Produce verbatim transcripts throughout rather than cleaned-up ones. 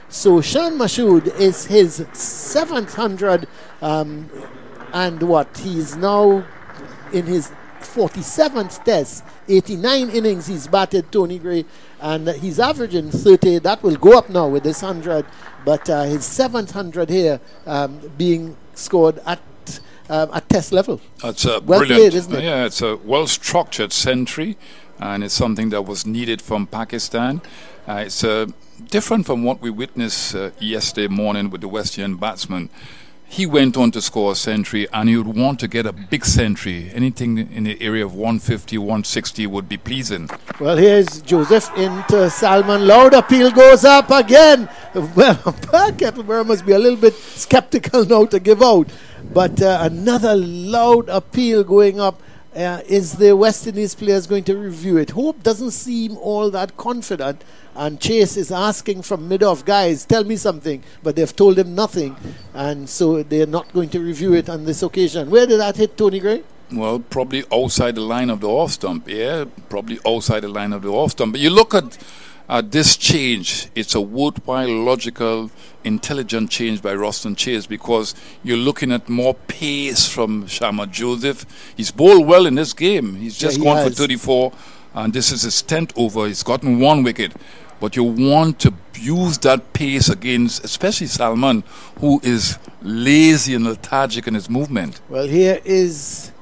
So Shan Mashoud is his seventh hundred, um, and what? He's now in his forty-seventh test, eighty-nine innings he's batted, Tony Gray, and he's averaging thirty. That will go up now with this one hundred, but uh, his seventh hundred here um, being scored at um, at test level. It's a well brilliant, played, isn't it? Yeah, it's a well-structured century, and it's something that was needed from Pakistan. Uh, it's uh, different from what we witnessed uh, yesterday morning with the West Indian batsman. He went on to score a century, and he would want to get a big century. Anything in the area of one fifty, one sixty would be pleasing. Well, here's Joseph into Salman. Loud appeal goes up again. Well, Kettleborough must be a little bit skeptical now to give out. But uh, another loud appeal going up. Uh, is the West Indies players going to review it? Hope doesn't seem all that confident, and Chase is asking from mid-off, guys, tell me something, but they've told him nothing, and so they're not going to review it on this occasion. Where did that hit, Tony Gray? Well, probably outside the line of the off stump, yeah, probably outside the line of the off stump. But you look at uh, this change, it's a worthwhile, logical, intelligent change by Roston Chase, because you're looking at more pace from Sharma Joseph. He's bowled well in this game. He's just yeah, he gone has. for thirty-four, and this is his tenth over. He's gotten one wicket. But you want to use that pace against, especially Salman, who is lazy and lethargic in his movement. Well, here is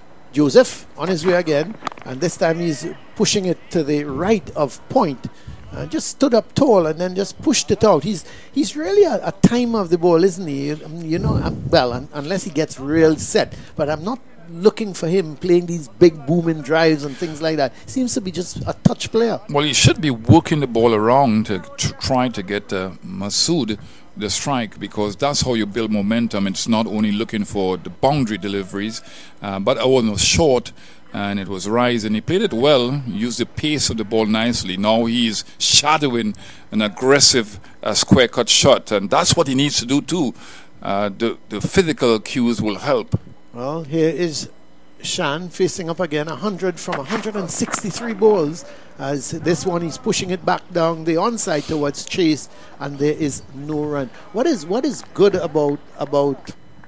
Joseph on his way again, and this time he's pushing it to the right of point. Uh, just stood up tall and then just pushed it out. He's he's really a, a timer of the ball, isn't he? Um, you know, um, well, un- unless he gets real set. But I'm not looking for him playing these big booming drives and things like that. Seems to be just a touch player. Well, he should be working the ball around to tr- try to get uh, Masood the strike, because that's how you build momentum. It's not only looking for the boundary deliveries, uh, but I was short. And it was rising. He played it well, used the pace of the ball nicely. Now he's shadowing an aggressive uh, square cut shot, and that's what he needs to do too. Uh, the, the physical cues will help. Well, here is Shan facing up again, one hundred from one hundred sixty-three balls. As this one, he's pushing it back down the onside towards Chase, and there is no run. What is what is good about about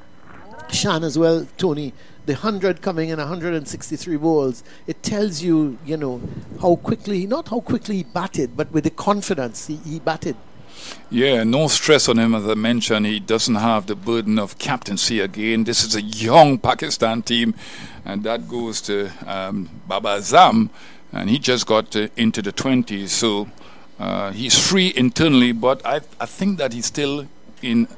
Shan as well, Tony? The one hundred coming in one hundred sixty-three balls, it tells you, you know, how quickly, not how quickly he batted, but with the confidence he, he batted. Yeah, no stress on him, as I mentioned. He doesn't have the burden of captaincy again. This is a young Pakistan team, and that goes to um, Baba Azam, and he just got uh, into the twenties. So uh, he's free internally, but I, I think that he's still in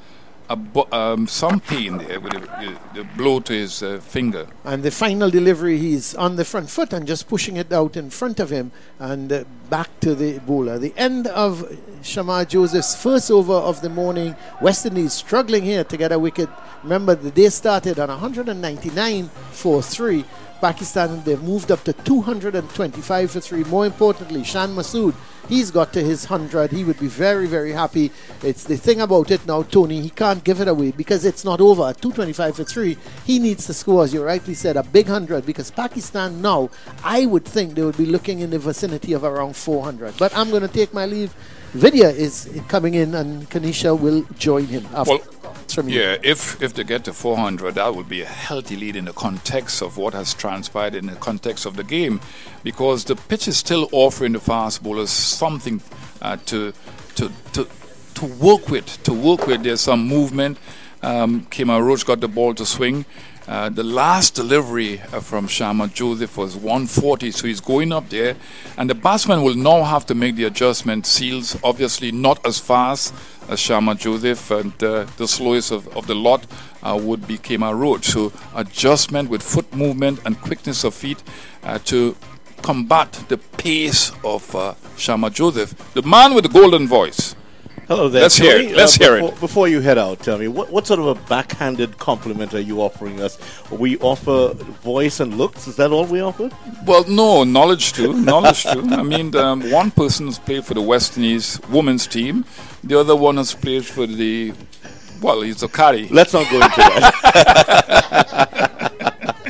A bo- um, some pain there with the, the, the blow to his uh, finger. And the final delivery, he's on the front foot and just pushing it out in front of him and uh, back to the bowler. The end of Sharma Joseph's first over of the morning. West Indies struggling here to get a wicket. Remember, the day started on one ninety-nine for three. Pakistan, they've moved up to two hundred twenty-five for three. More importantly, Shan Masood, he's got to his one hundred. He would be very, very happy. It's the thing about it now, Tony, he can't give it away because it's not over. At two twenty-five for three, he needs to score, as you rightly said, a big one hundred, because Pakistan now, I would think they would be looking in the vicinity of around four hundred. But I'm going to take my leave. Vidya is coming in, and Kanisha will join him after. Well, yeah, if if they get to four hundred, that would be a healthy lead in the context of what has transpired in the context of the game, because the pitch is still offering the fast bowlers something uh, to to to to work with. To work with, there's some movement. Um, Kemar Roach got the ball to swing. Uh, the last delivery uh, from Sharma Joseph was one forty, so he's going up there, and the batsman will now have to make the adjustment. Seals obviously not as fast as Sharma Joseph, and uh, the slowest of, of the lot uh, would be Kemar Roach. So adjustment with foot movement and quickness of feet uh, to combat the pace of uh, Sharma Joseph, the man with the golden voice. Hello there. Let's hear it. Let's uh, hear before, it. Before you head out, tell me, what, what sort of a backhanded compliment are you offering us? We offer voice and looks. Is that all we offer? Well, no, knowledge too. Knowledge too. I mean, um, one person has played for the West Indies women's team. The other one has played for the, well, he's a carry. Let's not go into that.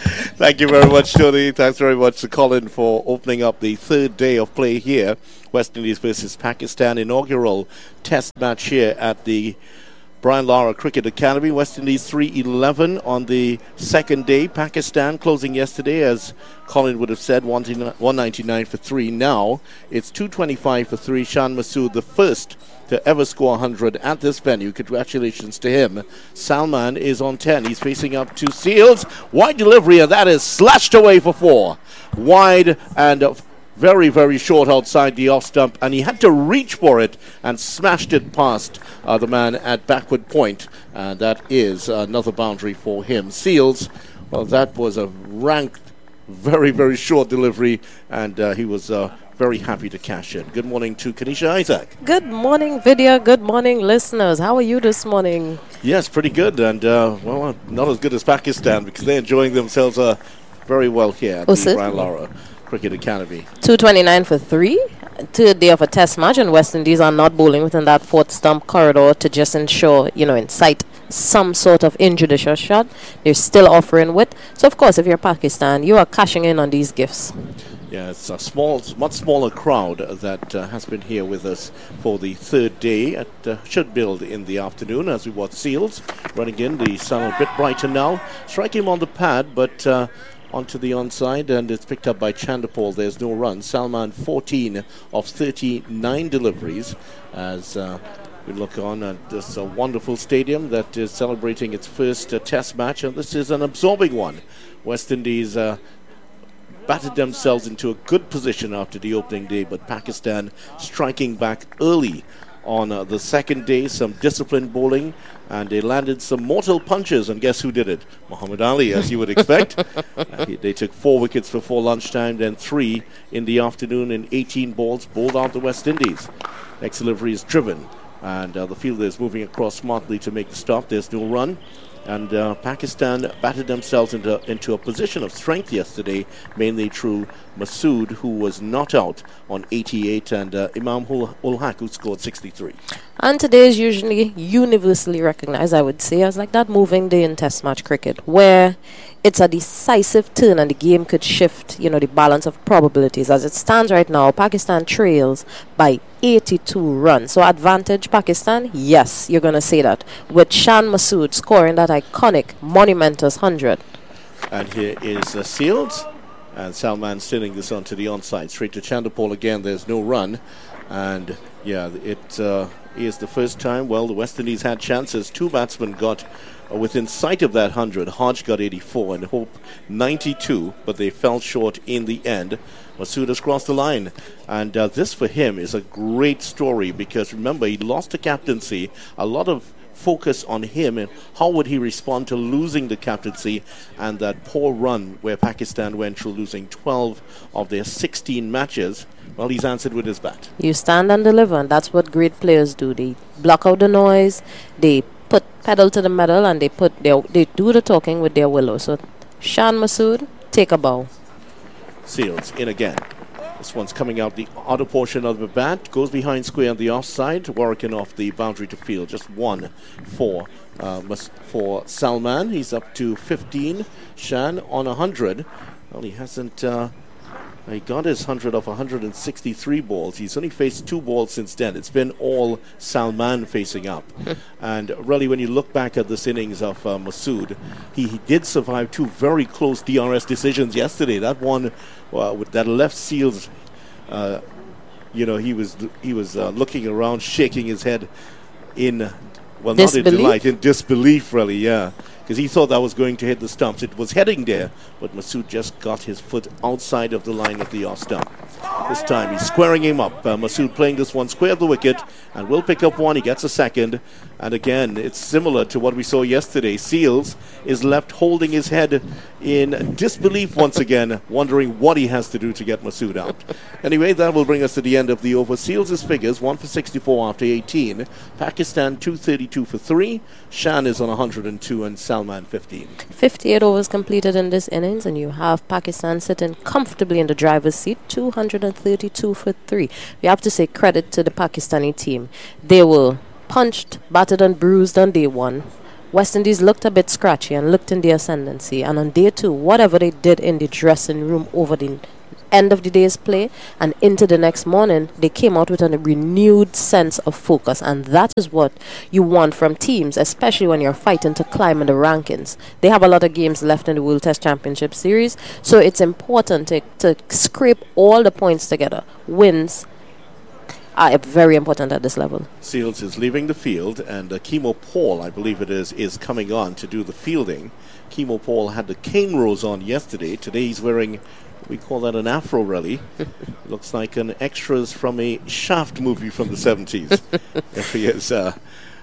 Thank you very much, Tony. Thanks very much to Colin for opening up the third day of play here. West Indies versus Pakistan, inaugural test match here at the Brian Lara Cricket Academy. West Indies three eleven on the second day. Pakistan closing yesterday, as Colin would have said, one ninety-nine for three. Now it's two twenty-five for three. Shan Masood, the first to ever score one hundred at this venue. Congratulations to him. Salman is on ten. He's facing up to Seals. Wide delivery, and that is slashed away for four. Wide and uh, very, very short outside the off stump, and he had to reach for it and smashed it past uh, the man at backward point. And that is another boundary for him. Seals, well, that was a ranked, very, very short delivery, and uh, he was uh, very happy to cash in. Good morning to Kanisha Isaac. Good morning, Vidya. Good morning, listeners. How are you this morning? Yes, pretty good, and uh, well, not as good as Pakistan because they're enjoying themselves uh, very well here at Oh, the certainly. Brian Lara Cricket Academy. two twenty-nine for three. Third day of a test match, and West Indies are not bowling within that fourth stump corridor to just ensure, you know, incite some sort of injudicious shot. They're still offering width. So, of course, if you're Pakistan, you are cashing in on these gifts. Yeah, it's a small, much smaller crowd that uh, has been here with us for the third day at uh, Shedfield in the afternoon as we watch Seals running in. The sun a bit brighter now. Striking him on the pad, but uh, onto the onside, and it's picked up by Chandapal. There's no run. Salman fourteen of thirty-nine deliveries as uh, we look on at this uh, wonderful stadium that is celebrating its first uh, test match, and this is an absorbing one. West Indies uh, batted themselves into a good position after the opening day, but Pakistan striking back early on uh, the second day. Some disciplined bowling, and they landed some mortal punches, and guess who did it? Muhammad Ali, as you would expect. uh, he, they took four wickets before lunchtime, then three in the afternoon, and eighteen balls bowled out the West Indies. Next delivery is driven, and uh, the fielder is moving across smartly to make the stop. There's no run. And uh, Pakistan batted themselves into, into a position of strength yesterday, mainly through Masood, who was not out on eighty-eight, and uh, Imam ul Haq, who scored sixty-three. And today is usually universally recognized, I would say, as like that moving day in test match cricket, where it's a decisive turn and the game could shift, you know, the balance of probabilities. As it stands right now, Pakistan trails by eighty-two runs. So advantage Pakistan? Yes, you're going to say that. With Shan Masood scoring that iconic, monumentous one hundred. And here is uh, Seals, and Salman sending this onto the onside. Straight to Chandapal again. There's no run. And, yeah, it uh, is the first time, well, the West Indies had chances. Two batsmen got uh, within sight of that one hundred. Hodge got eighty-four and Hope ninety-two, but they fell short in the end. Masood has crossed the line, and uh, this for him is a great story because, remember, he lost the captaincy. A lot of focus on him and how would he respond to losing the captaincy, and that poor run where Pakistan went through losing twelve of their sixteen matches. Well, he's answered with his bat. You stand and deliver, and that's what great players do. They block out the noise, they put pedal to the metal, and they put their, they do the talking with their willow. So, Shan Masood, take a bow. Seals in again. This one's coming out the outer portion of the bat, goes behind square on the offside, working off the boundary to field. Just one for uh, for Salman. He's up to fifteen. Shan on one hundred. Well, he hasn't. Uh, he got his one hundred off one hundred sixty-three balls. He's only faced two balls since then. It's been all Salman facing up. And really, when you look back at this innings of uh, Masood, he, he did survive two very close D R S decisions yesterday. That one uh, with that left Seals, uh, you know, he was he was uh, looking around, shaking his head in, well, Disbelief? not in delight, in disbelief, really, yeah. Because he thought that was going to hit the stumps. It was heading there, but Masood just got his foot outside of the line of the off stump. This time he's squaring him up. Uh, Masood playing this one square of the wicket and will pick up one. He gets a second. And again, it's similar to what we saw yesterday. Seals is left holding his head in disbelief once again, wondering what he has to do to get Masood out. Anyway, that will bring us to the end of the over. Seals' figures, one for sixty-four after eighteen. Pakistan, two thirty-two for three. Shan is on one hundred two and Salman fifteen. fifty-eight overs completed in this innings, and you have Pakistan sitting comfortably in the driver's seat, two hundred thirty-two for three. We have to say credit to the Pakistani team. They were punched, battered and bruised on day one, West Indies looked a bit scratchy and looked in the ascendancy. And on day two, whatever they did in the dressing room over the end of the day's play and into the next morning, they came out with a renewed sense of focus. And that is what you want from teams, especially when you're fighting to climb in the rankings. They have a lot of games left in the World Test Championship Series, so it's important to, to scrape all the points together. Wins are very important at this level. Seals is leaving the field, and uh, Kemo Paul, I believe it is, is coming on to do the fielding. Kemo Paul had the cane rows on yesterday. Today he's wearing, we call that an afro really. Looks like an extras from a Shaft movie from the seventies. There he is. Uh,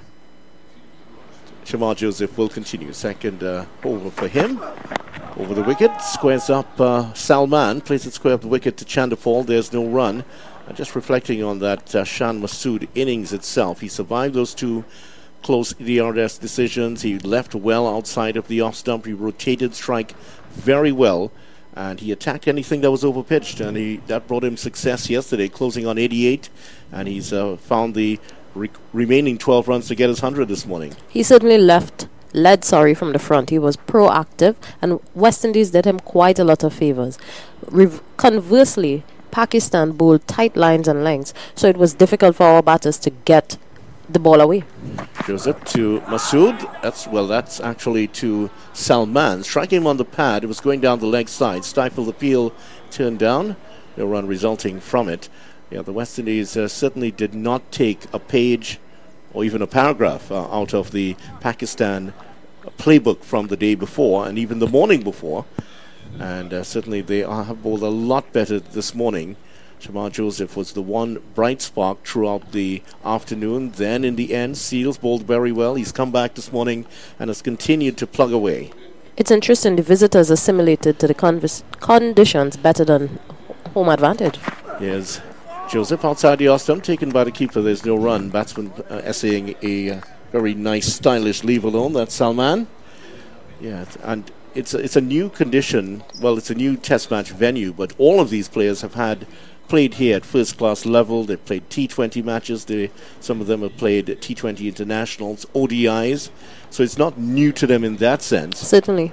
Shamar Joseph will continue. Second uh, over for him. Over the wicket. Squares up uh, Salman. Plays it square up the wicket to Chanderpaul. There's no run. Uh, just reflecting on that uh, Shan Masood innings itself. He survived those two close D R S decisions. He left well outside of the off stump. He rotated strike very well. And he attacked anything that was overpitched, and he that brought him success yesterday, closing on eighty-eight, and he's uh, found the re- remaining twelve runs to get his one hundred this morning. He certainly left, led, sorry, from the front. He was proactive, and West Indies did him quite a lot of favors. Rev- conversely, Pakistan bowled tight lines and lengths, so it was difficult for our batters to get the ball away. Joseph to Masood. That's well. That's actually to Salman. Striking him on the pad. It was going down the leg side. Stifled appeal, turned down. No run resulting from it. Yeah, the West Indies uh, certainly did not take a page or even a paragraph uh, out of the Pakistan playbook from the day before and even the morning before. And uh, certainly they are, have bowled a lot better this morning. Shamar Joseph was the one bright spark throughout the afternoon. Then in the end, Seals bowled very well. He's come back this morning and has continued to plug away. It's interesting, the visitors assimilated to the convis- conditions better than home advantage. Here's Joseph outside the off stump, taken by the keeper. There's no run. Batsman uh, essaying a uh, very nice, stylish leave alone. That's Salman. Yeah, and it's a, it's a new condition. Well, it's a new test match venue, but all of these players have had played here at first class level. They've played T twenty matches. They, some of them have played T twenty internationals, O D Is. So it's not new to them in that sense. Certainly.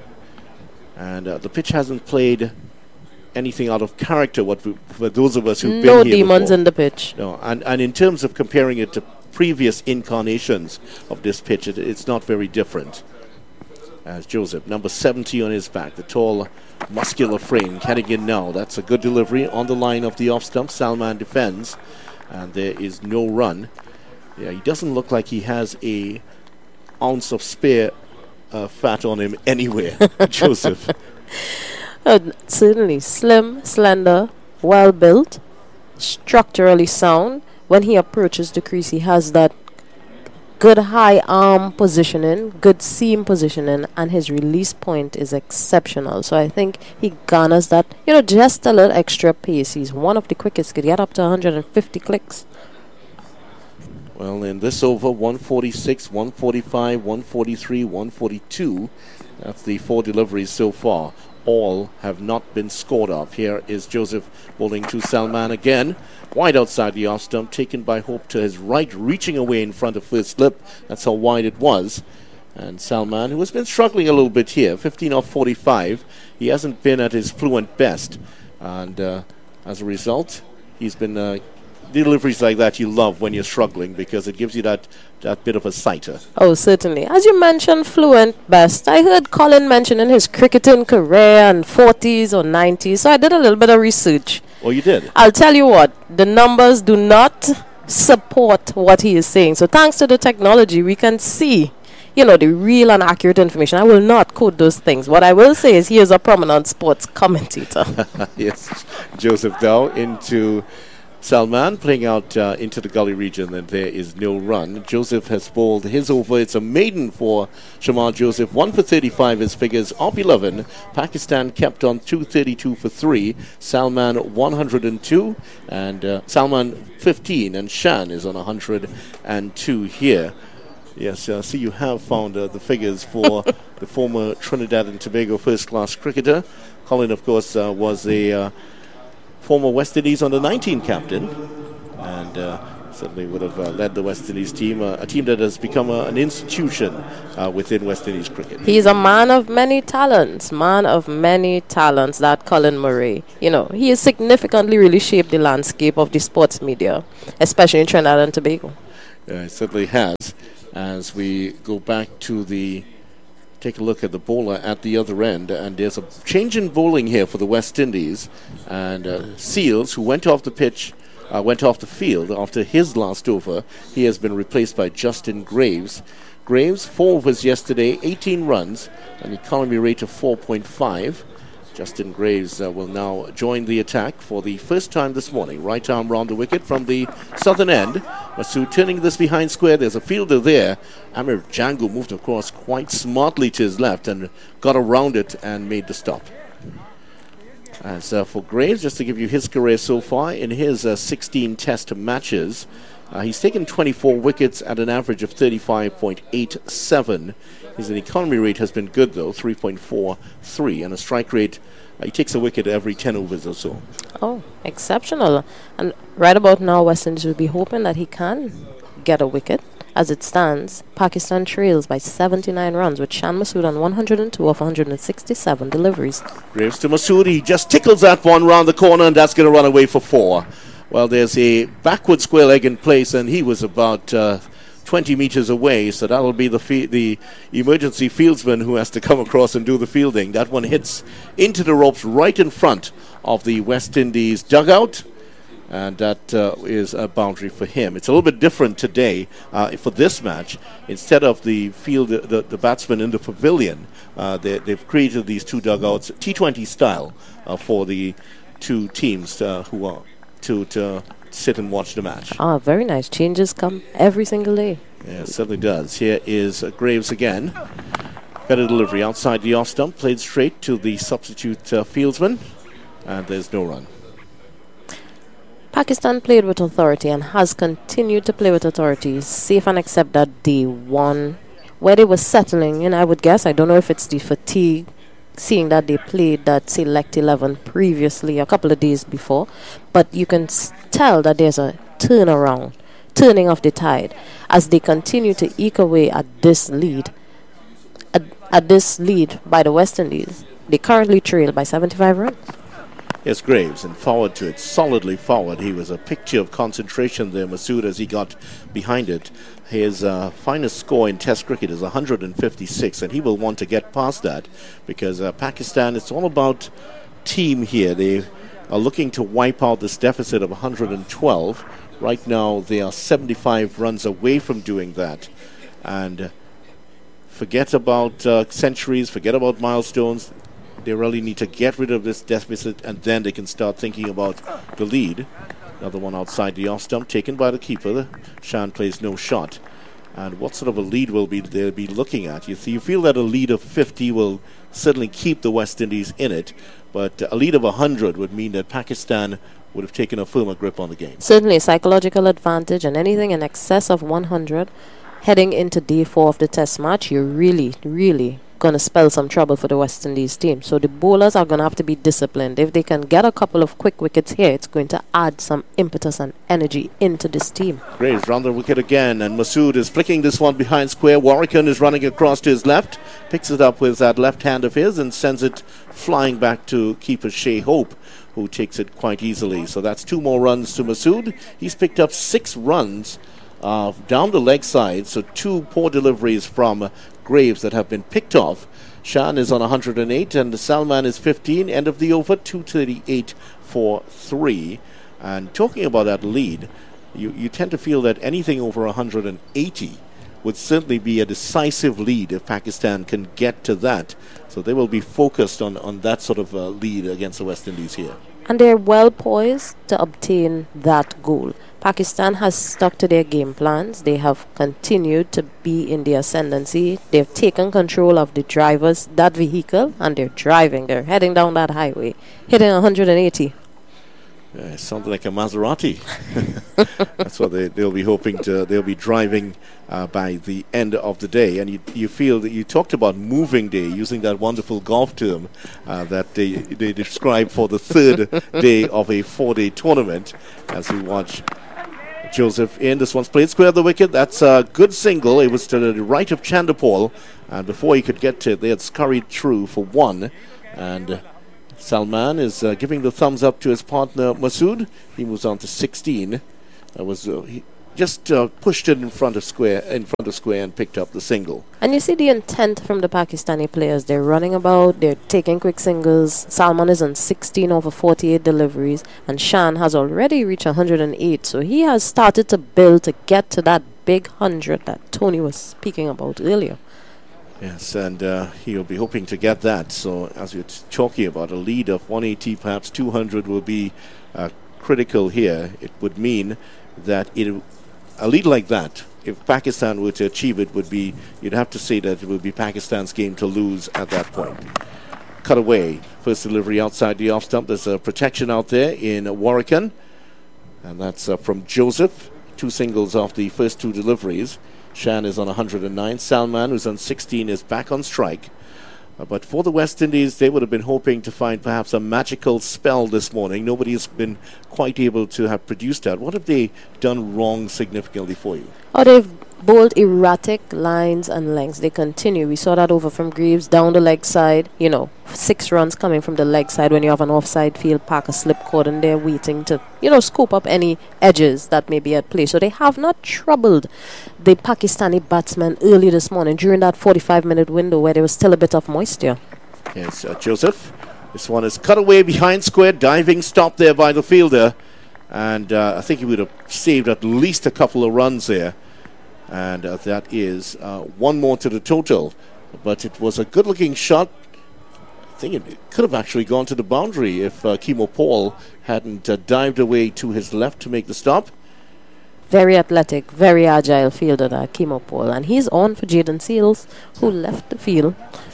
And uh, the pitch hasn't played anything out of character. What we, for those of us who've no been here demons before. in the pitch. No, and and in terms of comparing it to previous incarnations of this pitch, it, it's not very different. As Joseph, number seventy on his back, the tall, muscular frame, heading in now. That's a good delivery on the line of the off stump. Salman defends, and there is no run. Yeah, he doesn't look like he has a ounce of spare uh, fat on him anywhere, Joseph. Uh, certainly, slim, slender, well built, structurally sound. When he approaches the crease, he has that good high arm positioning, good seam positioning, and his release point is exceptional. So I think he garners that, you know, just a little extra pace. He's one of the quickest, could get up to one hundred fifty clicks. Well, in this over, one forty-six, one forty-five, one forty-three, one forty-two. That's the four deliveries so far. All have not been scored off. Here is Joseph bowling to Salman again. Wide outside the off stump, taken by Hope to his right, reaching away in front of first slip. That's how wide it was. And Salman, who has been struggling a little bit here, fifteen off forty-five. He hasn't been at his fluent best. And uh, as a result, he's been... Uh, deliveries like that you love when you're struggling because it gives you that, that bit of a sighter. Oh, certainly. As you mentioned, fluent best. I heard Colin mentioning his cricketing career in forties or nineties, so I did a little bit of research. Oh, you did? I'll tell you what, the numbers do not support what he is saying. So thanks to the technology, we can see, you know, the real and accurate information. I will not quote those things. What I will say is he is a prominent sports commentator. Yes, Joseph Dow into Salman, playing out uh, into the gully region, and there is no run. Joseph has bowled his over. It's a maiden for Shamar Joseph. one for thirty-five his figures of eleven. Pakistan kept on two thirty-two for three. Salman one hundred two, and uh, Salman fifteen, and Shan is on one hundred two here. Yes, uh, see, you have found uh, the figures for the former Trinidad and Tobago first-class cricketer. Colin, of course, uh, was a... Uh, former West Indies under nineteen captain, and uh, certainly would have uh, led the West Indies team, uh, a team that has become uh, an institution uh, within West Indies cricket. He's a man of many talents, man of many talents, that Colin Murray. You know, he has significantly really shaped the landscape of the sports media, especially in Trinidad and Tobago. Yeah, it certainly has. As we go back to the, take a look at the bowler at the other end, and there's a change in bowling here for the West Indies, and uh, Seals, who went off the pitch, Uh, went off the field after his last over. He has been replaced by Justin Graves. Graves, four overs yesterday, eighteen runs, an economy rate of four point five. Justin Graves uh, will now join the attack for the first time this morning. Right arm round the wicket from the southern end. Masood turning this behind square. There's a fielder there. Amir Django moved, of course, quite smartly to his left and got around it and made the stop. As uh, for Graves, just to give you his career so far, in his uh, sixteen test matches, uh, he's taken twenty-four wickets at an average of thirty-five point eight seven. His economy rate has been good, though, three point four three, and a strike rate, uh, he takes a wicket every ten overs or so. Oh, exceptional. And right about now, West Indies will be hoping that he can get a wicket. As it stands, Pakistan trails by seventy-nine runs with Shan Masood on one hundred two of one hundred sixty-seven deliveries. Graves to Masood. He just tickles that one round the corner, and that's going to run away for four. Well, there's a backward square leg in place, and he was about uh, twenty meters away, so that'll be the fe- the emergency fieldsman who has to come across and do the fielding. That one hits into the ropes right in front of the West Indies dugout. And that uh, is a boundary for him. It's a little bit different today uh, for this match. Instead of the field, the, the batsman in the pavilion, uh, they, they've created these two dugouts, T twenty style, uh, for the two teams uh, who are to, to sit and watch the match. Ah, very nice. Changes come every single day. Yeah, it certainly does. Here is uh, Graves again. Got a delivery outside the off stump, played straight to the substitute uh, fieldsman, and there's no run. Pakistan played with authority and has continued to play with authority, safe and accept that they won. Where they were settling in, I would guess, I don't know if it's the fatigue, seeing that they played that select eleven previously, a couple of days before, but you can s- tell that there's a turnaround, turning of the tide, as they continue to eke away at this lead, at, at this lead by the West Indies. They currently trail by seventy-five runs. Yes, Graves, and forward to it, solidly forward. He was a picture of concentration there, Masood, as he got behind it. His uh, finest score in Test cricket is one hundred fifty-six, and he will want to get past that because uh, Pakistan, it's all about team here. They are looking to wipe out this deficit of one hundred twelve. Right now, they are seventy-five runs away from doing that. And uh, forget about uh, centuries, forget about milestones. They really need to get rid of this deficit, and then they can start thinking about the lead. Another one outside the off stump, taken by the keeper. Shan plays no shot. And what sort of a lead will be they'll be looking at? You, th- you feel that a lead of fifty will certainly keep the West Indies in it, but a lead of one hundred would mean that Pakistan would have taken a firmer grip on the game. Certainly psychological advantage, and anything in excess of one hundred heading into day four of the test match, you're really, really going to spell some trouble for the West Indies team. So the bowlers are going to have to be disciplined. If they can get a couple of quick wickets here, it's going to add some impetus and energy into this team. Graves round the wicket again, and Masood is flicking this one behind square. Warrican is running across to his left, picks it up with that left hand of his and sends it flying back to keeper Shea Hope, who takes it quite easily. So that's two more runs to Masood. He's picked up six runs uh, down the leg side, so two poor deliveries from uh, Graves that have been picked off. Shan is on one hundred eight and Salman is fifteen. End of the over, two thirty-eight for three. And talking about that lead, you, you tend to feel that anything over one hundred eighty would certainly be a decisive lead if Pakistan can get to that. So they will be focused on, on that sort of uh, lead against the West Indies here. And they're well poised to obtain that goal. Pakistan has stuck to their game plans. They have continued to be in the ascendancy. They've taken control of the drivers, that vehicle, and they're driving. They're heading down that highway, hitting one hundred eighty. Yeah, it sounds like a Maserati. That's what they, they'll be hoping to. They'll be driving uh, by the end of the day. And you, you feel that you talked about moving day, using that wonderful golf term uh, that they, they describe for the third day of a four-day tournament as we watch Joseph in. This one's played square of the wicket. That's a good single. It was to the right of Chanderpaul. And before he could get to it, they had scurried through for one. And uh, Salman is uh, giving the thumbs up to his partner Masood. He moves on to sixteen. That was uh, he just uh, pushed it in front of square, in front of square, and picked up the single. And you see the intent from the Pakistani players. They're running about, they're taking quick singles. Salman is on sixteen over forty-eight deliveries, and Shan has already reached one hundred eight. So he has started to build to get to that big hundred that Tony was speaking about earlier. Yes, and uh, he'll be hoping to get that. So as you're t- talking about a lead of one eighty, perhaps two hundred will be uh, critical here. It would mean that it, a lead like that, if Pakistan were to achieve it, would be, you'd have to say that it would be Pakistan's game to lose at that point. Cut away. First delivery outside the off stump. There's a protection out there in Warrican. And that's uh, from Joseph. Two singles off the first two deliveries. Shan is on one hundred nine. Salman, who's on sixteen, is back on strike. Uh, but for the West Indies, they would have been hoping to find perhaps a magical spell this morning. Nobody has been quite able to have produced that. What have they done wrong significantly for you? Oh, they've bowled erratic lines and lengths. They continue. We saw that over from Greaves down the leg side. You know, six runs coming from the leg side when you have an offside field, park a slip cord, and they're waiting to, you know, scoop up any edges that may be at play. So they have not troubled the Pakistani batsmen early this morning during that forty-five minute window where there was still a bit of moisture. Yes, uh, Joseph. This one is cut away behind square, diving stop there by the fielder. And uh, I think he would have saved at least a couple of runs there. And uh, that is uh, one more to the total. But it was a good-looking shot. I think it could have actually gone to the boundary if uh, Kemo Paul hadn't uh, dived away to his left to make the stop. Very athletic, very agile fielder, that Kemo Paul. And he's on for Jayden Seales, who left the field.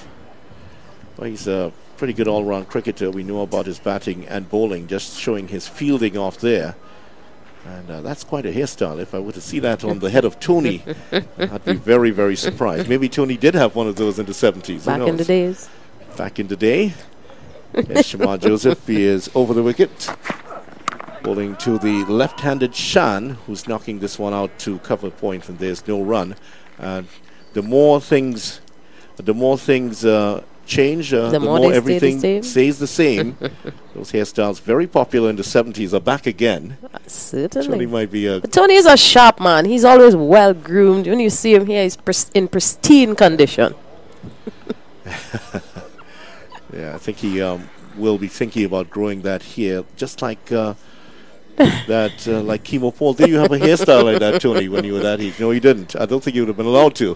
Well, he's a pretty good all-round cricketer. We know about his batting and bowling, just showing his fielding off there. And uh, that's quite a hairstyle. If I were to see that on the head of Tony, I'd be very, very surprised. Maybe Tony did have one of those in the seventies. Back in the days. Back in the day. Yes, Shamar Joseph, he is over the wicket. Bowling to the left-handed Shan, who's knocking this one out to cover point, and there's no run. Uh, the more things, the more things uh, change, uh, the, the more, more they everything stay the stays the same. Those hairstyles, very popular in the seventies, are back again. Uh, certainly. Tony might be a... But Tony is a sharp man. He's always well groomed. When you see him here, he's pris- in pristine condition. Yeah, I think he um, will be thinking about growing that here, just like uh, that, uh, like Kemo Paul. Did you have a hairstyle like that, Tony, when you were that age? No, you didn't. I don't think you would have been allowed to.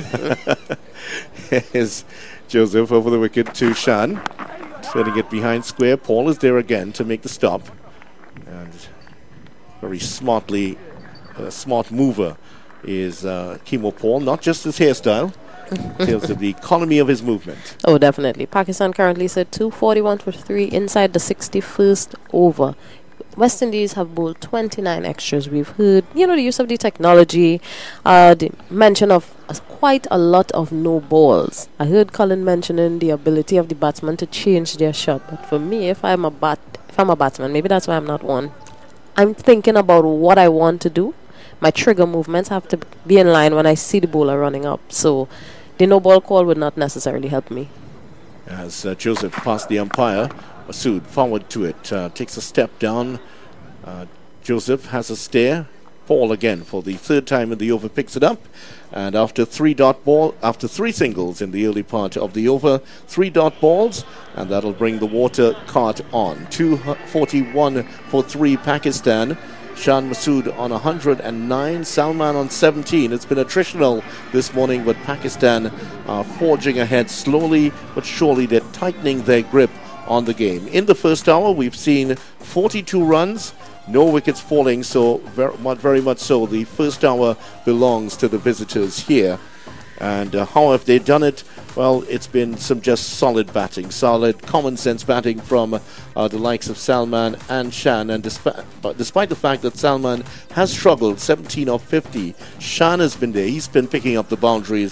Here's Joseph over the wicket to Shan, setting it behind square. Paul is there again to make the stop, and very smartly, a smart mover is uh, Kemo Paul. Not just his hairstyle. Tells of the economy of his movement. Oh, definitely. Pakistan currently set two forty-one for three inside the sixty-first over. West Indies have bowled twenty-nine extras. We've heard, you know, the use of the technology, uh, the mention of uh, quite a lot of no balls. I heard Colin mentioning the ability of the batsman to change their shot. But for me, if I'm a bat, if I'm a batsman, maybe that's why I'm not one. I'm thinking about what I want to do. My trigger movements have to be in line when I see the bowler running up. So the no ball call would not necessarily help me. As uh, Joseph passed the umpire, Masood forward to it, uh, takes a step down. Uh, Joseph has a stare. Paul again for the third time in the over picks it up, and after three dot ball, after three singles in the early part of the over, three dot balls, and that'll bring the water cart on. two forty-one for three Pakistan. Shan Masood on one hundred nine, Salman on seventeen. It's been attritional this morning, but Pakistan are forging ahead slowly but surely. They're tightening their grip on the game. In the first hour, we've seen forty-two runs, no wickets falling, so very much, very much so. The first hour belongs to the visitors here. And uh, how have they done it? Well, it's been some just solid batting, solid common sense batting from uh, the likes of Salman and Shan. And despite, but despite the fact that Salman has struggled, seventeen of fifty, Shan has been there. He's been picking up the boundaries,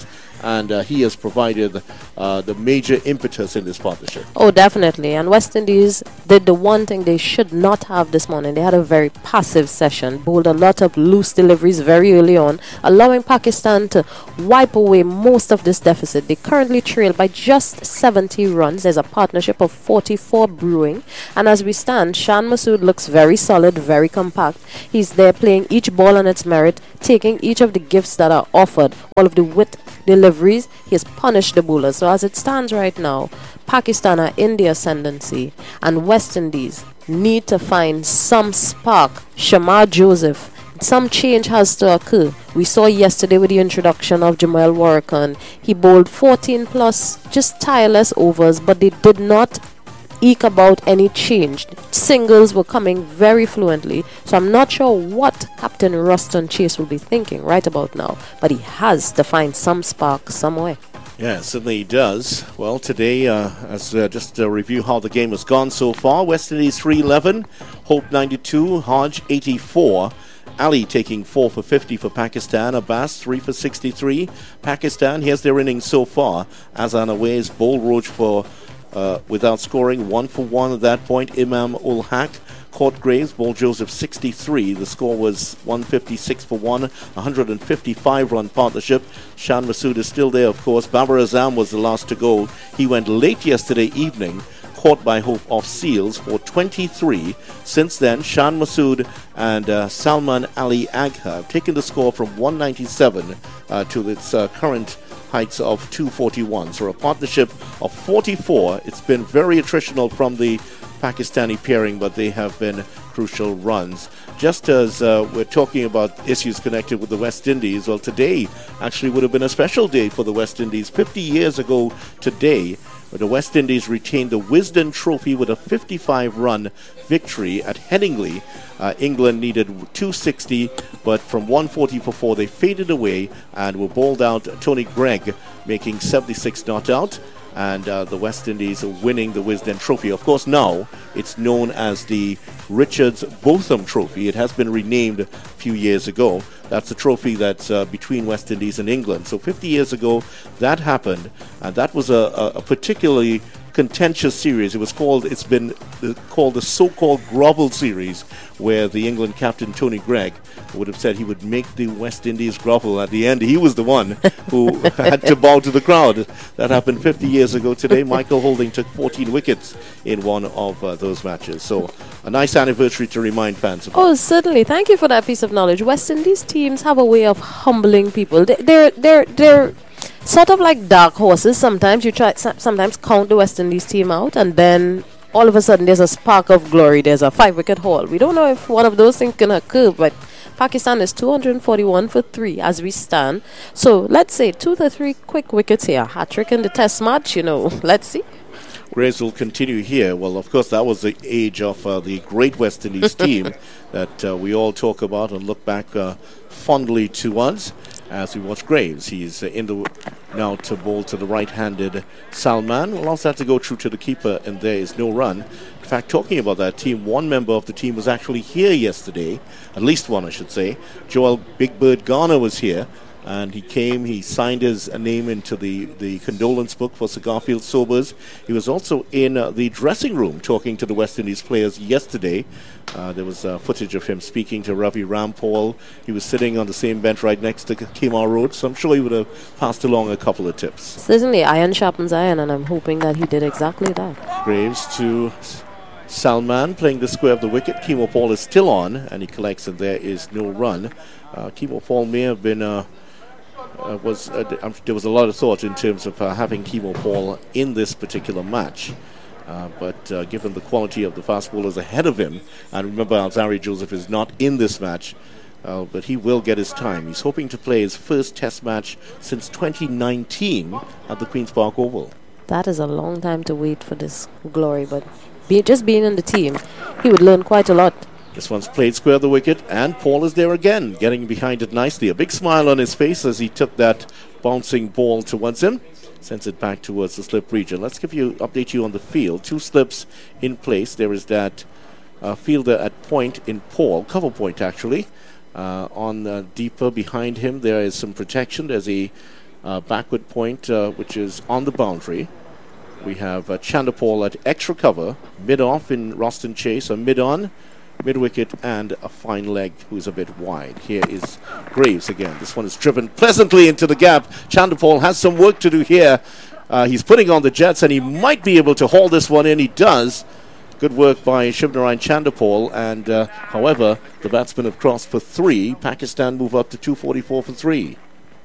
and uh, he has provided uh, the major impetus in this partnership. Oh, definitely. And West Indies did the one thing they should not have this morning. They had a very passive session, bowled a lot of loose deliveries very early on, allowing Pakistan to wipe away most of this deficit. They currently trail by just seventy runs. There's a partnership of forty-four brewing. And as we stand, Shan Masood looks very solid, very compact. He's there playing each ball on its merit, taking each of the gifts that are offered, all of the wit deliveries. He has punished the bowlers. So as it stands right now, Pakistan are in the ascendancy, and West Indies need to find some spark. Shamar Joseph, some change has to occur. We saw yesterday with the introduction of Jamal Warrican. He bowled fourteen plus, just tireless overs, but they did not eke about any change. Singles were coming very fluently, so I'm not sure what Captain Ruston Chase will be thinking right about now, but he has to find some spark somewhere. Yeah, certainly he does. Well, today, uh, as uh, just to review how the game has gone so far, West Indies three eleven, Hope ninety-two, Hodge eighty-four, Ali taking four for fifty for Pakistan, Abbas three for sixty-three. Pakistan, here's their innings so far. Azan Aways, Bol Roach for Uh, without scoring, one for one at that point. Imam ul Haq, Court Graves, Bol Joseph sixty-three. The score was one fifty-six for one, one hundred fifty-five run partnership. Shan Masood is still there, of course. Babar Azam was the last to go. He went late yesterday evening, caught by Hope off Seals for twenty-three. Since then, Shan Masood and uh, Salman Ali Agha have taken the score from one ninety-seven uh, to its uh, current heights of two forty-one. So a partnership of forty-four. It's been very attritional from the Pakistani pairing, but they have been crucial runs. Just as uh, we're talking about issues connected with the West Indies, well, today actually would have been a special day for the West Indies. fifty years ago today, the West Indies retained the Wisden Trophy with a fifty-five run victory at Headingley. Uh, England needed two sixty, but from one forty for four they faded away and were bowled out. Tony Gregg making seventy-six not out, and uh, the West Indies winning the Wisden Trophy. Of course, now it's known as the Richards Botham Trophy. It has been renamed a few years ago. That's a trophy that's uh, between West Indies and England. So fifty years ago, that happened, and that was a, a, a particularly contentious series. It was called, it's been uh, called the so-called grovel series, where the England captain Tony Gregg would have said he would make the West Indies grovel. At the end, he was the one who had to bow to the crowd. That happened fifty years ago today. Michael Holding took fourteen wickets in one of uh, those matches. So a nice anniversary to remind fans about. Oh, certainly. Thank you for that piece of knowledge. West Indies teams have a way of humbling people. They, they're they're they're sort of like dark horses. Sometimes you try, sometimes count the West Indies team out, and then all of a sudden there's a spark of glory. There's a five-wicket haul. We don't know if one of those things can occur, but Pakistan is two hundred forty-one for three as we stand. So let's say two to three quick wickets here. Hat-trick in the test match, you know. Let's see. Graves will continue here. Well, of course, that was the age of uh, the great West Indies team that uh, we all talk about and look back uh, fondly towards as we watch Graves. He's uh, in the now to bowl to the right-handed Salman. We'll also have to go through to the keeper, and there is no run. In fact, talking about that team, one member of the team was actually here yesterday, at least one, I should say. Joel Big Bird Garner was here. And he came, he signed his uh, name into the, the condolence book for Sir Garfield Sobers. He was also in uh, the dressing room talking to the West Indies players yesterday. Uh, there was uh, footage of him speaking to Ravi Rampal. He was sitting on the same bench right next to Kemar Road, so I'm sure he would have passed along a couple of tips. Certainly, iron sharpens iron, and I'm hoping that he did exactly that. Graves to Salman playing the square of the wicket. Kemar Paul is still on, and he collects, and there is no run. Uh, Kemar Paul may have been... Uh, Uh, was uh, um, there was a lot of thought in terms of uh, having Kemar Paul in this particular match, uh, but uh, given the quality of the fast bowlers ahead of him, and remember Alzari Joseph is not in this match, uh, but he will get his time. He's hoping to play his first test match since twenty nineteen at the Queen's Park Oval. That is a long time to wait for this glory, but be, just being in the team, he would learn quite a lot. This one's played square of the wicket, and Paul is there again, getting behind it nicely. A big smile on his face as he took that bouncing ball towards him, sends it back towards the slip region. Let's give you update you on the field. Two slips in place. There is that uh, fielder at point in Paul, cover point actually. Uh, on uh, deeper behind him, there is some protection. There's a uh, backward point, uh, which is on the boundary. We have uh, Chanderpaul at extra cover, mid-off in Roston Chase, a mid-on, mid-wicket, and a fine leg who's a bit wide. Here is Graves again. This one is driven pleasantly into the gap. Chanderpaul has some work to do here. Uh, he's putting on the jets, and he might be able to haul this one in. He does. Good work by Shivnarine Chanderpaul, and uh, however, the batsmen have crossed for three. Pakistan move up to two forty-four for three.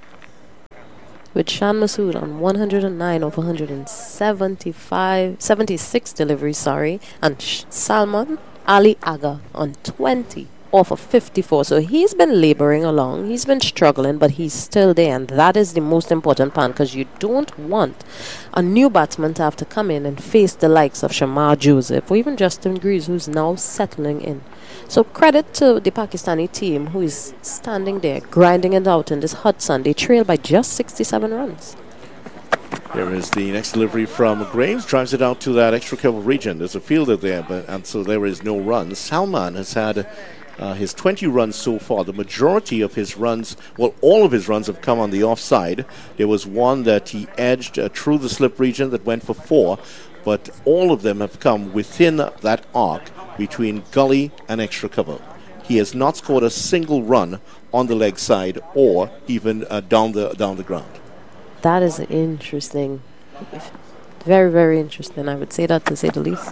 With Shan Masood on one hundred nine of one hundred seventy-five, seventy-six deliveries, sorry, and Sh- Salman Ali Aga on twenty off of fifty-four. So he's been laboring along, he's been struggling, but he's still there, and that is the most important part, because you don't want a new batsman to have to come in and face the likes of Shamar Joseph or even Justin Greaves, who's now settling in. So credit to the Pakistani team, who is standing there grinding it out in this hot sun. They trail by just sixty-seven runs. Here is the next delivery from Graves, drives it out to that extra cover region. There's a fielder there, but and so there is no run. Salman has had uh, his twenty runs so far. The majority of his runs, well, all of his runs have come on the offside. There was one that he edged uh, through the slip region that went for four, but all of them have come within that arc between gully and extra cover. He has not scored a single run on the leg side or even uh, down the down the ground. That is interesting. Very, very interesting. I would say that, to say the least.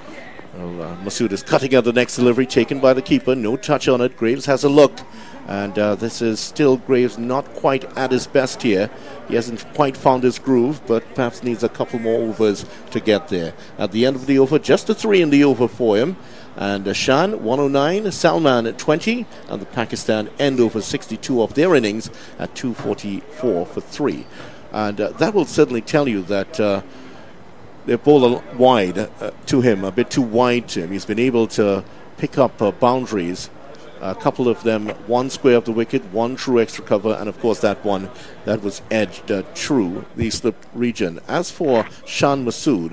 Well, uh, Masood is cutting out the next delivery, taken by the keeper. No touch on it. Graves has a look. And uh, this is still Graves not quite at his best here. He hasn't quite found his groove, but perhaps needs a couple more overs to get there. At the end of the over, just a three in the over for him. And uh, Shan, one oh nine, Salman at twenty, and the Pakistan end over sixty-two of their innings at two forty-four for three. And uh, that will certainly tell you that uh, they're bowled wide uh, to him, a bit too wide to him. He's been able to pick up uh, boundaries. A couple of them, one square of the wicket, one true extra cover, and of course that one that was edged uh, true, the slip region. As for Shan Masood,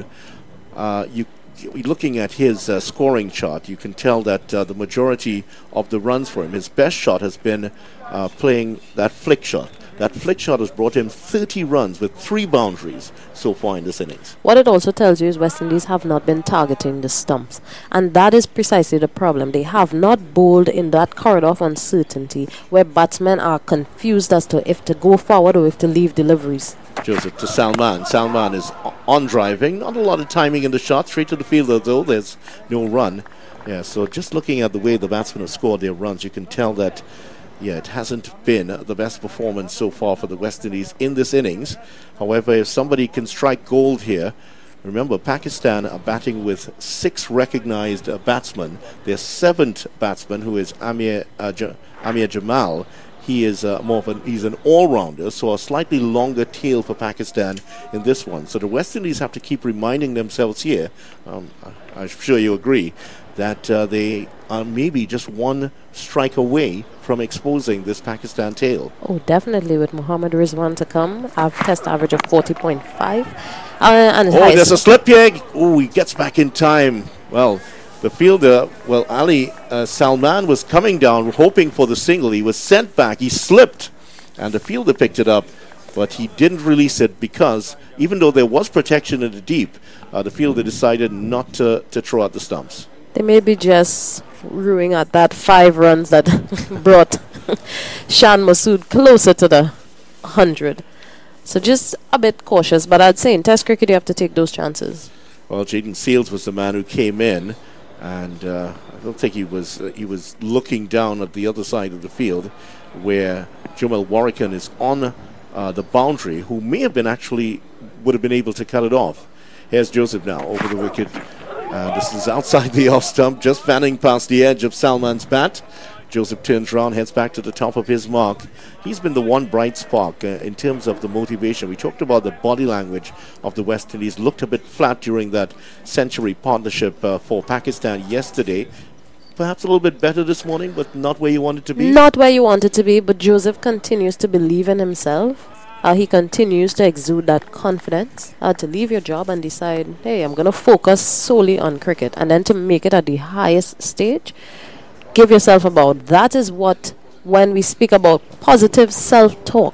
uh, you looking at his uh, scoring chart, you can tell that uh, the majority of the runs for him, his best shot has been uh, playing that flick shot. That flick shot has brought him thirty runs with three boundaries so far in this innings. What it also tells you is West Indies have not been targeting the stumps. And that is precisely the problem. They have not bowled in that corridor of uncertainty where batsmen are confused as to if to go forward or if to leave deliveries. Joseph to Salman. Salman is on driving. Not a lot of timing in the shot. Straight to the fielder, though. There's no run. Yeah, so just looking at the way the batsmen have scored their runs, you can tell that yeah, it hasn't been the best performance so far for the West Indies in this innings. However, if somebody can strike gold here, remember Pakistan are batting with six recognized uh, batsmen. Their seventh batsman, who is Amir, uh, J- Amir Jamal, he is uh, more of an he's an all-rounder, so a slightly longer tail for Pakistan in this one. So the West Indies have to keep reminding themselves here, um, I'm sure you agree, that uh, they are maybe just one strike away from exposing this Pakistan tail. Oh, definitely, with Muhammad Rizwan to come. I've test average of forty point five. Uh, and oh, there's a slip here. Oh, he gets back in time. Well, the fielder, well, Ali uh, Salman was coming down hoping for the single. He was sent back. He slipped, and the fielder picked it up, but he didn't release it because even though there was protection in the deep, uh, the fielder decided not to, to throw out the stumps. They may be just ruining at that five runs that brought Shan Masood closer to the one hundred. So just a bit cautious, but I'd say in Test cricket you have to take those chances. Well, Jaden Seals was the man who came in, and uh, I don't think he was uh, he was looking down at the other side of the field where Jamal Warrican is on uh, the boundary, who may have been actually would have been able to cut it off. Here's Joseph now over the wicket. Uh, this is outside the off stump, just fanning past the edge of Salman's bat. Joseph turns round, heads back to the top of his mark. He's been the one bright spark uh, in terms of the motivation. We talked about the body language of the West Indies. Looked a bit flat during that century partnership uh, for Pakistan yesterday. Perhaps a little bit better this morning, but not where you want it to be. Not where you want it to be, but Joseph continues to believe in himself. Uh, he continues to exude that confidence uh, to leave your job and decide, hey, I'm going to focus solely on cricket, and then to make it at the highest stage. Give yourself about. That is what, when we speak about positive self-talk,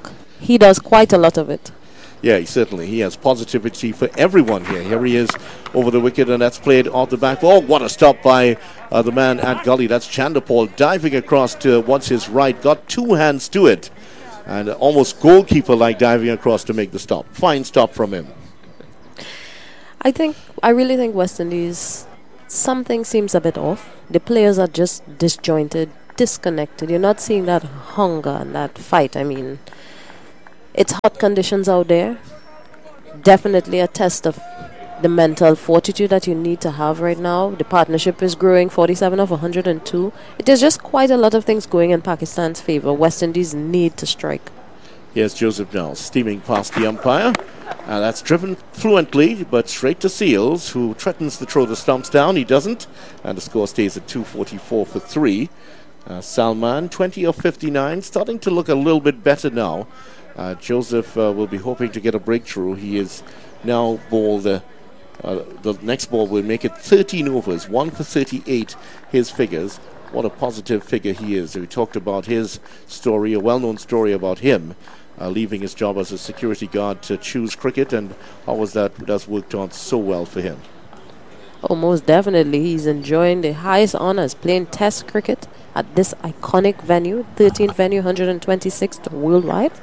he does quite a lot of it. Yeah, he certainly. He has positivity for everyone here. Here he is over the wicket, and that's played off the back. Oh, what a stop by uh, the man at Gully. That's Chanderpaul diving across to what's his right. Got two hands to it. And almost goalkeeper-like diving across to make the stop. Fine stop from him. I think, I really think West Indies, something seems a bit off. The players are just disjointed, disconnected. You're not seeing that hunger and that fight. I mean, it's hot conditions out there. Definitely a test of the mental fortitude that you need to have right now. The partnership is growing, forty-seven of one hundred two. It is just quite a lot of things going in Pakistan's favor. West Indies need to strike. Here's Joseph Nell steaming past the umpire. Uh, that's driven fluently, but straight to Seals, who threatens to throw the stumps down. He doesn't, and the score stays at two forty-four for three. Uh, Salman, twenty of fifty-nine, starting to look a little bit better now. Uh, Joseph uh, will be hoping to get a breakthrough. He is now bowled. Uh, uh, the next ball will make it thirteen overs, one for thirty-eight. His figures. What a positive figure he is. We talked about his story, a well-known story about him. Uh, leaving his job as a security guard to choose cricket, and how was that that's worked on so well for him? Oh, most definitely. He's enjoying the highest honors, playing Test cricket at this iconic venue, thirteenth venue, one hundred twenty-sixth worldwide.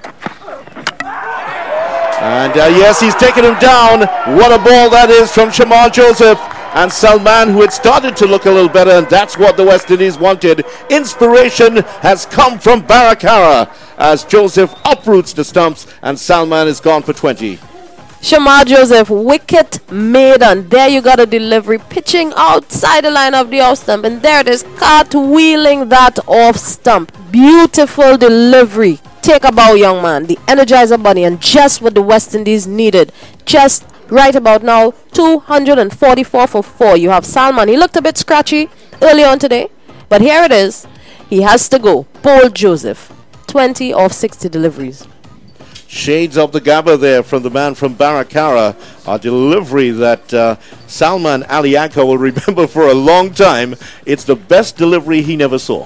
And uh, yes, he's taken him down. What a ball that is from Shamal Joseph. And Salman, who had started to look a little better, and that's what the West Indies wanted. Inspiration has come from Barakara as Joseph uproots the stumps, and Salman is gone for twenty. Shamal Joseph, wicket made, and there you got a delivery, pitching outside the line of the off stump, and there it is, cartwheeling that off stump. Beautiful delivery. Take a bow, young man. The Energizer Bunny, and just what the West Indies needed. Just right about now, two hundred forty-four for four. You have Salman. He looked a bit scratchy early on today, but here it is. He has to go. Paul Joseph, twenty of sixty deliveries. Shades of the Gabba there from the man from Barakara. A delivery that uh, Salman Ali Akha will remember for a long time. It's the best delivery he never saw.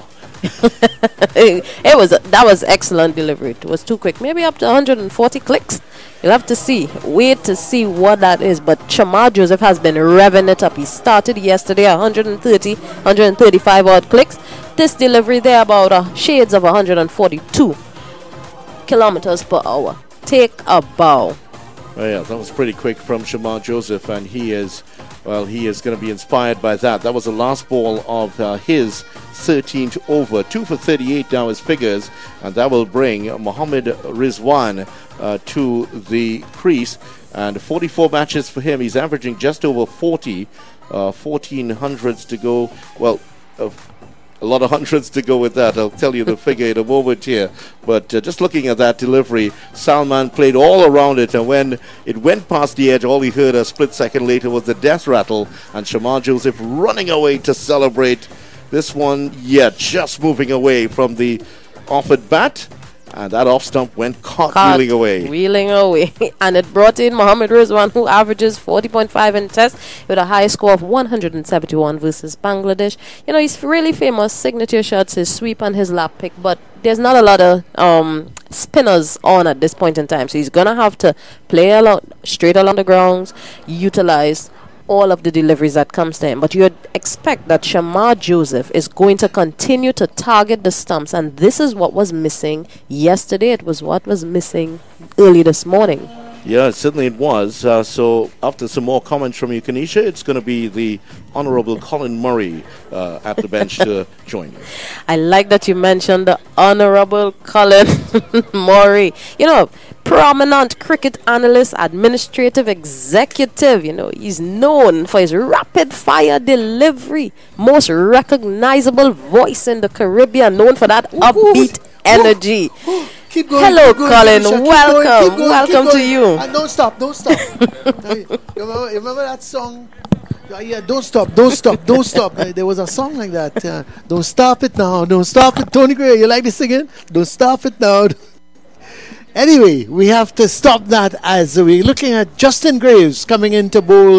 It was that was excellent delivery. It was too quick. Maybe up to one hundred forty clicks. You'll have to see. Wait to see what that is. But Shamal Joseph has been revving it up. He started yesterday one hundred thirty, one hundred thirty-five odd clicks. This delivery there about uh, shades of one hundred forty-two kilometers per hour. Take a bow. Oh yeah, that was pretty quick from Shamal Joseph, and he is, well, he is going to be inspired by that. That was the last ball of uh, his thirteenth over. Two for thirty-eight now his figures, and that will bring Mohammad Rizwan uh, to the crease. And forty-four matches for him. He's averaging just over forty, uh, fourteen hundreds to go. Well, uh, a lot of hundreds to go with that. I'll tell you the figure in a moment here. But uh, just looking at that delivery, Salman played all around it, and when it went past the edge, all he heard a split second later was the death rattle, and Shamal Joseph running away to celebrate. This one, yeah, just moving away from the offered bat, and that off stump went cartwheeling away. Wheeling away. And it brought in Mohammad Rizwan, who averages forty point five in Test with a high score of one hundred seventy-one versus Bangladesh. You know, he's really famous. Signature shots, his sweep and his lap pick, but there's not a lot of um, spinners on at this point in time. So he's going to have to play along, straight along the grounds, utilize all of the deliveries that comes to him. But you'd expect that Shamal Joseph is going to continue to target the stumps, and this is what was missing yesterday. It was what was missing early this morning. Yeah, certainly it was. Uh, so after some more comments from you, Kanisha, it's going to be the Honourable Colin Murray uh, at the bench to join you. I like that you mentioned the Honourable Colin Murray. You know, prominent cricket analyst, administrative executive. You know, he's known for his rapid-fire delivery, most recognizable voice in the Caribbean, known for that upbeat energy. Keep going. Hello, keep going, Colin. Kanisha, keep Welcome. going, keep going, Welcome keep to going. you. Uh, don't stop. Don't stop. you, remember, you remember that song? Uh, yeah, don't stop. Don't stop. Don't stop. Uh, there was a song like that. Uh, don't stop it now. Don't stop it. Tony Gray, you like to sing it? Don't stop it now. Anyway, we have to stop that as we're looking at Justin Graves coming in to bowl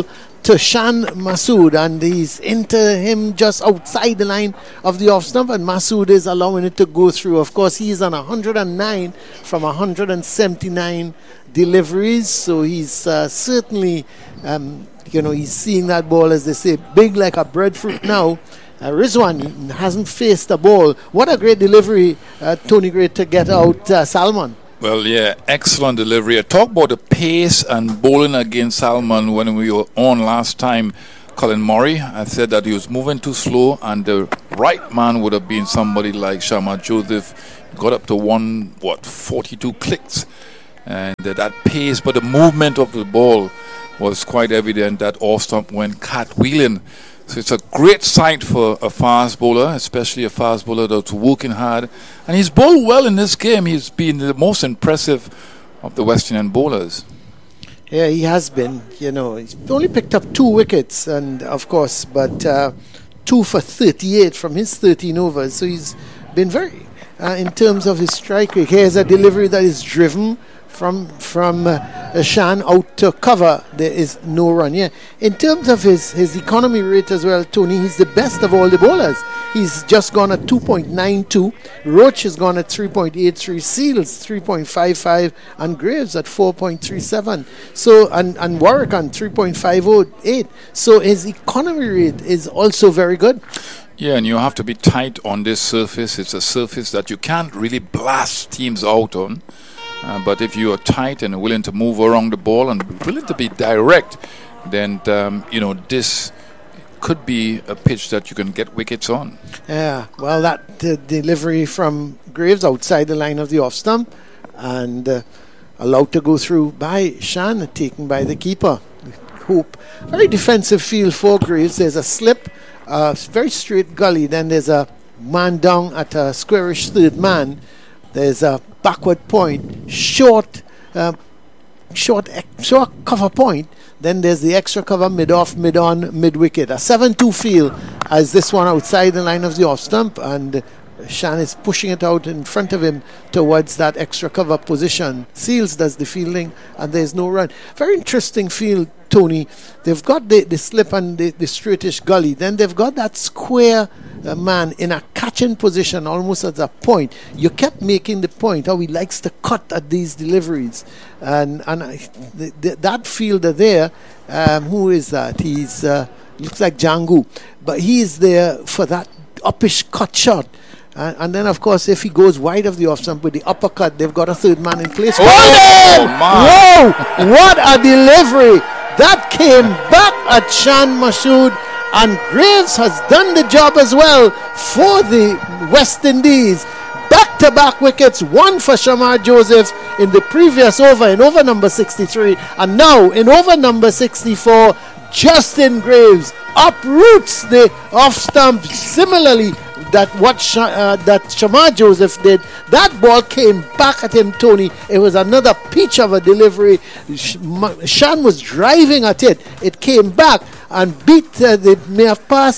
to Shan Masood, and he's into him just outside the line of the off stump, and Masood is allowing it to go through. Of course, he's on one hundred nine from one hundred seventy-nine deliveries, so he's uh, certainly, um, you know, he's seeing that ball, as they say, big like a breadfruit now. Uh, Rizwan hasn't faced the ball. What a great delivery, uh, Tony Gray, to get out uh, Salman. Well, yeah, excellent delivery. I talked about the pace and bowling against Salman when we were on last time. Colin Murray, I said that he was moving too slow, and the right man would have been somebody like Shamar Joseph. Got up to one, what, forty-two clicks. And uh, that pace, but the movement of the ball was quite evident. That off stump went cartwheeling. So it's a great sight for a fast bowler, especially a fast bowler that's working hard. And he's bowled well in this game. He's been the most impressive of the West Indian bowlers. Yeah, he has been. You know, he's only picked up two wickets, and of course, but uh, two for thirty-eight from his thirteen overs. So he's been very, uh, in terms of his strike rate. Here's a delivery that is driven from from uh, Shan out to cover. There is no run. Yeah, in terms of his his economy rate as well, Tony, he's the best of all the bowlers. He's just gone at two point nine two. Roach has gone at three point eight three. Seals three point five five, and Graves at four point three seven. So and and Warwick on three point five oh eight. So his economy rate is also very good. Yeah, and you have to be tight on this surface. It's a surface that you can't really blast teams out on. Uh, but if you are tight and willing to move around the ball and willing to be direct, then um, you know this could be a pitch that you can get wickets on. Yeah, well, that uh, delivery from Graves outside the line of the off stump, and uh, allowed to go through by Shan, taken by the keeper. Hope very defensive field for Graves. There's a slip, uh, very straight gully. Then there's a man down at a squarish third man. There's a backward point, short, uh, short, short cover point. Then there's the extra cover mid-off, mid-on, mid-wicket. A seven two field as this one outside the line of the off stump, and Shan is pushing it out in front of him towards that extra cover position. Seals does the fielding, and there's no run. Very interesting field, Tony. They've got the, the slip and the, the straightish gully. Then they've got that square uh, man in a catching position, almost at a point. You kept making the point how he likes to cut at these deliveries. And and I, the, the, that fielder there, um, who is that? He's uh, looks like Django. But he is there for that uppish cut shot. Uh, and then, of course, if he goes wide of the off stump with the uppercut, they've got a third man in place. Oh, oh Whoa! What a delivery! That came back at Shan Masood, and Graves has done the job as well for the West Indies. Back-to-back wickets, one for Shamar Joseph in the previous over, in over number sixty-three, and now in over number sixty-four, Justin Graves uproots the off stump. Similarly, that what Sh- uh, that Shamar Joseph did, that ball came back at him, Tony. It was another peach of a delivery. Sh- Shan was driving at it. It came back and beat uh, the may have passed